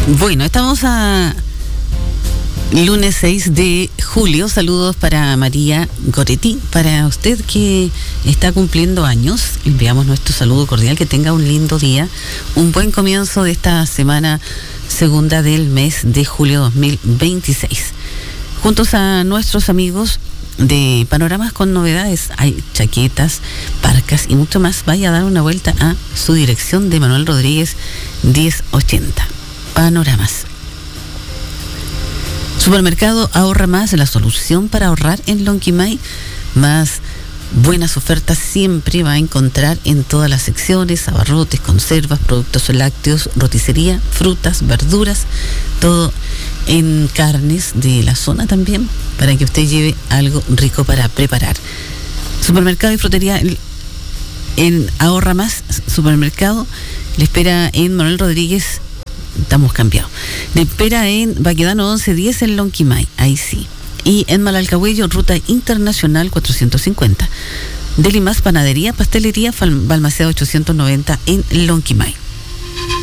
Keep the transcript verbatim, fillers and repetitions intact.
Bueno, estamos a lunes seis de julio. Saludos para María Goretti, para usted que está cumpliendo años. Enviamos nuestro saludo cordial, que tenga un lindo día, un buen comienzo de esta semana segunda del mes de julio dos mil veintiséis. Juntos a nuestros amigos de Panoramas con Novedades, hay chaquetas, parcas y mucho más. Vaya a dar una vuelta a su dirección de Manuel Rodríguez diez ochenta. Panoramas. Supermercado Ahorra Más, la solución para ahorrar en Lonquimay. Más buenas ofertas siempre va a encontrar en todas las secciones: abarrotes, conservas, productos lácteos, roticería, frutas, verduras, todo en carnes de la zona también, para que usted lleve algo rico para preparar. Supermercado y frutería en Ahorra Más, supermercado, le espera en Manuel Rodríguez. Estamos cambiados. Le espera en Baquedano once diez en Lonquimay, ahí sí. Y en Malalcahuello, ruta internacional cuatrocientos cincuenta. Deli Más, panadería, pastelería, Balmaceda ochocientos noventa en Lonquimay.